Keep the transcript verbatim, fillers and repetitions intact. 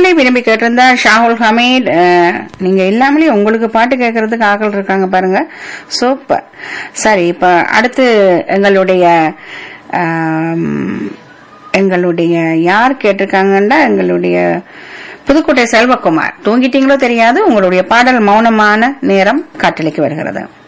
பாடலை விரும்பி கேட்டிருந்தார் ஷாகுல் ஹமீத். நீங்க இல்லாமலே உங்களுக்கு பாட்டு கேட்கறதுக்கு ஆக்கள் இருக்காங்க பாருங்க, சூப்பர். சரி, இப்ப அடுத்து எங்களுடைய எங்களுடைய யார் கேட்டிருக்காங்கன்னா எங்களுடைய புதுக்கோட்டை செல்வகுமார். தூங்கிட்டீங்களோ தெரியாது, உங்களுடைய பாடல் மௌனமான நேரம் காற்றலைக்கு வருகிறது.